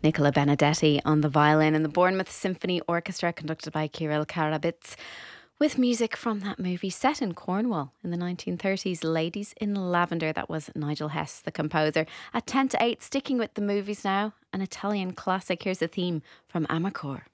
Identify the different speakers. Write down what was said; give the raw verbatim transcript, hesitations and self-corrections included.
Speaker 1: Nicola Benedetti on the violin, and the Bournemouth Symphony Orchestra conducted by Kirill Karabits, with music from that movie set in Cornwall in the nineteen thirties, Ladies in Lavender. That was Nigel Hess, the composer. At ten to eight, sticking with the movies now, an Italian classic. Here's a theme from Amarcord.